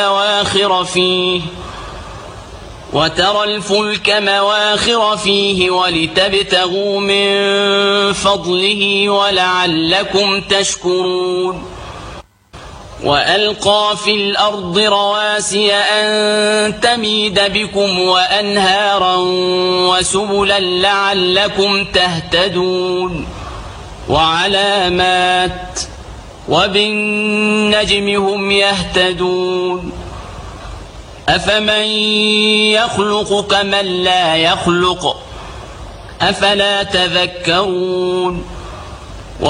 مواخر فيه ولتبتغوا من فضله ولعلكم تشكرون وألقى في الأرض رواسي أن تميد بكم وأنهارا وسبلا لعلكم تهتدون وعلامات وبالنجم هم يهتدون أفمن يخلق كمن لا يخلق أفلا تذكرون